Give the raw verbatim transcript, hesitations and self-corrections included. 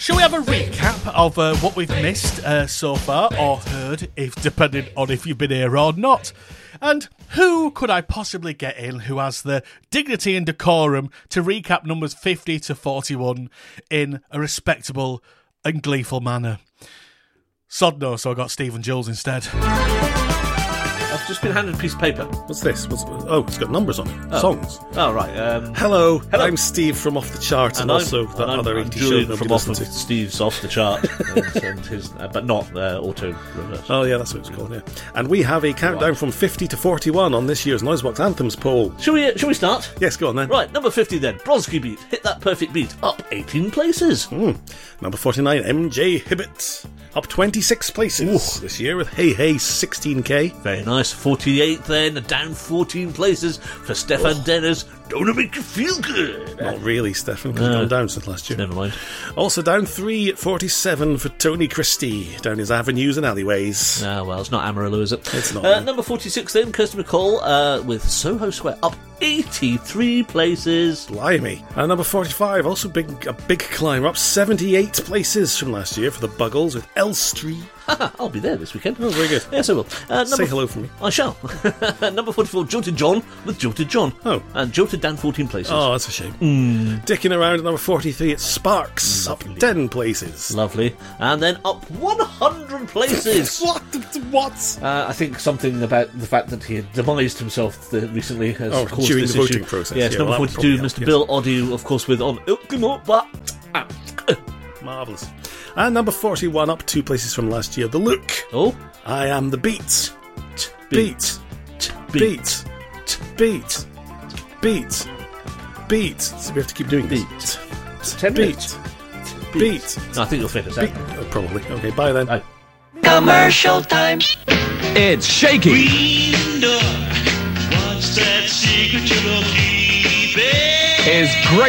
Shall we have a recap of uh, what we've missed uh, so far, or heard, if depending on if you've been here or not? And who could I possibly get in who has the dignity and decorum to recap numbers fifty to forty-one in a respectable and gleeful manner? Sod no, so I got Stephen Jules instead. I've just been handed a piece of paper. What's this? What's, oh, it's got numbers on it. Oh. Songs. Oh, right. Um, Hello, Hello. I'm Steve from Off the Charts, and, and also I'm, that and I'm, other I'm eighties show Julian nobody from off listens of to. Steve's Off the Chart, and, and his, uh, but not uh, auto reverse. Oh, yeah, that's what it's called, yeah. And we have a countdown Right. from fifty to forty-one on this year's Noisebox Anthems poll. Shall we? Uh, shall we start? Yes, go on then. Right, number fifty then. Bronski Beat. Hit that perfect beat. Up eighteen places. Mm. Number forty-nine, M J Hibbett. Up twenty-six places Ooh. this year with Hey Hey sixteen K. Very nice. forty-eight then. Down fourteen places for Stefan Oh. Dennis. Don't it make you feel good? Not really, Stefan, because Uh, he's gone down since last year. Never mind. Also down three at forty-seven for Tony Christie, down his avenues and alleyways. Ah, well, it's not Amarillo, is it? It's not, Uh, no. number forty-six then. Kirsty McCall uh, with Soho Square. Up eighty-three places. Blimey. And number forty-five, also big a big climb, up seventy-eight places from last year for the Buggles with Elstree. I'll be there this weekend. Oh, very good. Yes, I will. Uh, number Say hello from me. I shall. Number forty-four, Jilted John with Jilted John. Oh. And Jilted down fourteen places. Oh, that's a shame. Mm. Dicking around at number forty-three, it's Sparks, Lovely. up ten places. Lovely. And then up one hundred places. What? What? Uh, I think something about the fact that he had demised himself the, recently has Oh, caused during this the voting issue. process. Yes, Yeah, number well, that would forty-two, probably Mister help, Bill Oddie, of course, with On Ilkimo. Marvellous. And number forty-one, up two places from last year, The Look. Oh, I Am the Beat. beat. Beat. Beat. Beat. Beat. Beat. So we have to keep doing this. Beat. Ten Beat. minutes. Beat. No, I think you'll fit us out. Beat. Oh, probably. Okay, bye then. Bye. Commercial time. It's shaky. Green door. What's that secret you're keeping? Is great.